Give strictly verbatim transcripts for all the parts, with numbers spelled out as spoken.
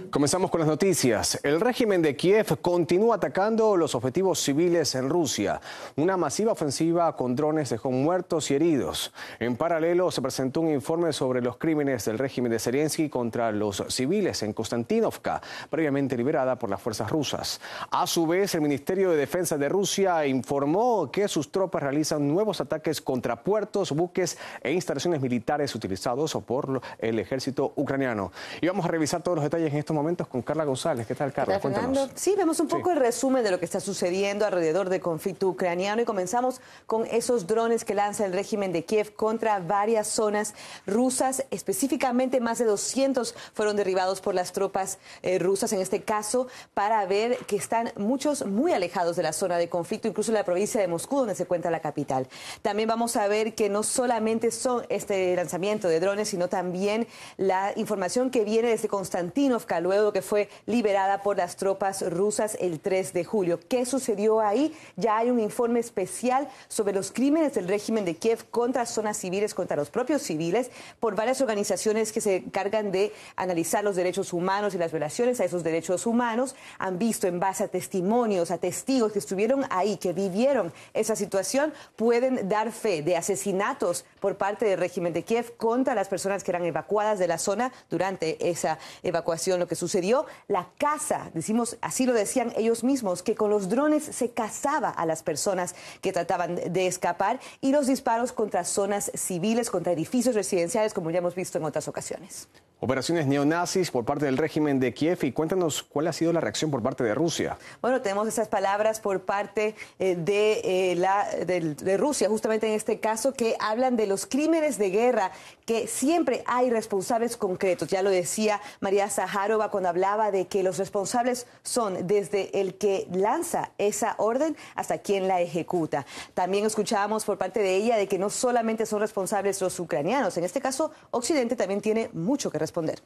Comenzamos con las noticias. El régimen de Kiev continúa atacando los objetivos civiles en Rusia. Una masiva ofensiva con drones dejó muertos y heridos. En paralelo, se presentó un informe sobre los crímenes del régimen de Zelensky contra los civiles en Konstantinovka, previamente liberada por las fuerzas rusas. A su vez, el Ministerio de Defensa de Rusia informó que sus tropas realizan nuevos ataques contra puertos, buques e instalaciones militares utilizados por el ejército ucraniano. Y vamos a revisar todos los detalles en estos momentos con Carla González. ¿Qué tal, Carla? ¿Qué tal, Fernando? Sí, vemos un poco sí. el resumen de lo que está sucediendo alrededor del conflicto ucraniano y comenzamos con esos drones que lanza el régimen de Kiev contra varias zonas rusas. Específicamente, más de doscientos fueron derribados por las tropas eh, rusas, en este caso, para ver que están muchos muy alejados de la zona de conflicto, incluso en la provincia de Moscú, donde se encuentra la capital. También vamos a ver que no solamente son este lanzamiento de drones, sino también la información que viene desde Konstantinovka, luego que fue liberada por las tropas rusas el tres de julio. ¿Qué sucedió ahí? Ya hay un informe especial sobre los crímenes del régimen de Kiev contra zonas civiles, contra los propios civiles, por varias organizaciones que se encargan de analizar los derechos humanos y las violaciones a esos derechos humanos. Han visto en base a testimonios, a testigos que estuvieron ahí, que vivieron esa situación, pueden dar fe de asesinatos por parte del régimen de Kiev contra las personas que eran evacuadas de la zona durante esa evacuación. Lo que sucedió, la caza, decimos, así lo decían ellos mismos, que con los drones se cazaba a las personas que trataban de escapar, y los disparos contra zonas civiles, contra edificios residenciales, como ya hemos visto en otras ocasiones. Operaciones neonazis por parte del régimen de Kiev, y cuéntanos cuál ha sido la reacción por parte de Rusia. Bueno, tenemos esas palabras por parte eh, de, eh, la, de, de Rusia, justamente en este caso, que hablan de los crímenes de guerra, que siempre hay responsables concretos. Ya lo decía María Zaharova cuando hablaba de que los responsables son desde el que lanza esa orden hasta quien la ejecuta. También escuchábamos por parte de ella de que no solamente son responsables los ucranianos, en este caso Occidente también tiene mucho que responder. responder.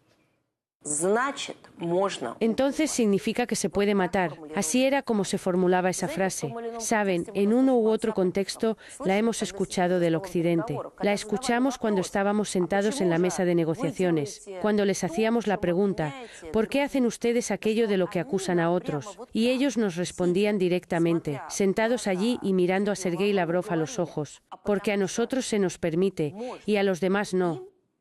Entonces significa que se puede matar. Así era como se formulaba esa frase. Saben, en uno u otro contexto la hemos escuchado del Occidente. La escuchamos cuando estábamos sentados en la mesa de negociaciones, cuando les hacíamos la pregunta, ¿por qué hacen ustedes aquello de lo que acusan a otros? Y ellos nos respondían directamente, sentados allí y mirando a Sergei Lavrov a los ojos, porque a nosotros se nos permite y a los demás no.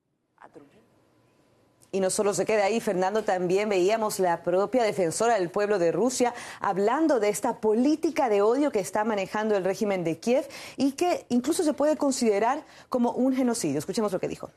Y no solo se queda ahí, Fernando, también veíamos la propia defensora del pueblo de Rusia hablando de esta política de odio que está manejando el régimen de Kiev y que incluso se puede considerar como un genocidio. Escuchemos lo que dijo.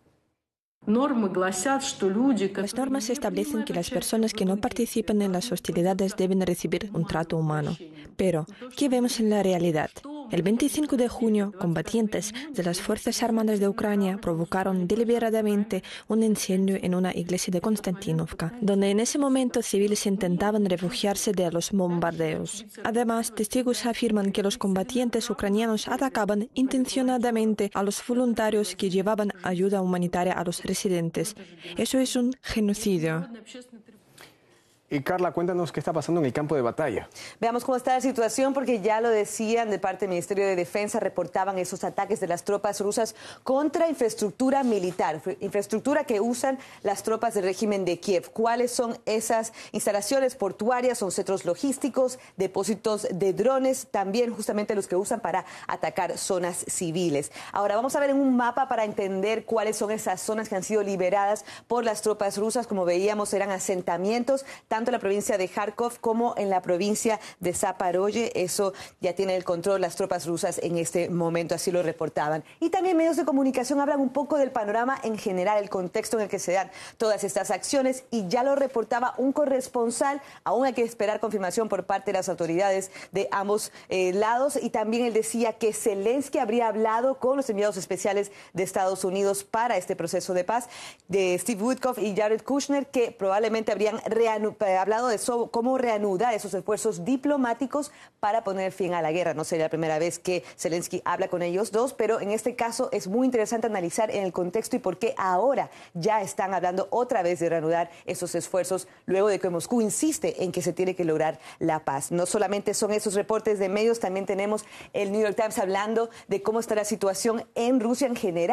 Las normas establecen que las personas que no participan en las hostilidades deben recibir un trato humano. Pero, ¿qué vemos en la realidad? El veinticinco de junio, combatientes de las Fuerzas Armadas de Ucrania provocaron deliberadamente un incendio en una iglesia de Konstantinovka, donde en ese momento civiles intentaban refugiarse de los bombardeos. Además, testigos afirman que los combatientes ucranianos atacaban intencionadamente a los voluntarios que llevaban ayuda humanitaria a los residentes. Eso es un genocidio. Y Carla, cuéntanos qué está pasando en el campo de batalla. Veamos cómo está la situación, porque ya lo decían de parte del Ministerio de Defensa, reportaban esos ataques de las tropas rusas contra infraestructura militar, infraestructura que usan las tropas del régimen de Kiev. ¿Cuáles son esas instalaciones portuarias? Son centros logísticos, depósitos de drones, también justamente los que usan para atacar zonas civiles. Ahora vamos a ver en un mapa para entender cuáles son esas zonas que han sido liberadas por las tropas rusas. Como veíamos, eran asentamientos, tanto en la provincia de Kharkov como en la provincia de Zaporozhye. Eso ya tiene el control las tropas rusas en este momento, así lo reportaban. Y también medios de comunicación hablan un poco del panorama en general, el contexto en el que se dan todas estas acciones, y ya lo reportaba un corresponsal. Aún hay que esperar confirmación por parte de las autoridades de ambos eh, lados, y también él decía que Zelensky habría hablado con los enviados especiales de Estados Unidos para este proceso de paz, de Steve Witkoff y Jared Kushner, que probablemente habrían reanudado Ha hablado de eso, cómo reanudar esos esfuerzos diplomáticos para poner fin a la guerra. No sería la primera vez que Zelensky habla con ellos dos, pero en este caso es muy interesante analizar en el contexto y por qué ahora ya están hablando otra vez de reanudar esos esfuerzos, luego de que Moscú insiste en que se tiene que lograr la paz. No solamente son esos reportes de medios, también tenemos el New York Times hablando de cómo está la situación en Rusia en general.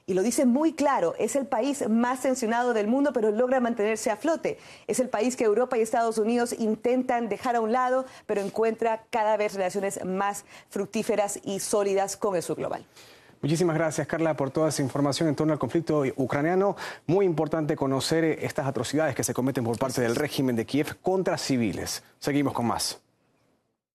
Y lo dice muy claro, es el país más tensionado del mundo, pero logra mantenerse a flote. Es el país que Europa y Estados Unidos intentan dejar a un lado, pero encuentra cada vez relaciones más fructíferas y sólidas con el sur global. Muchísimas gracias, Carla, por toda esa información en torno al conflicto ucraniano. Muy importante conocer estas atrocidades que se cometen por parte del régimen de Kiev contra civiles. Seguimos con más.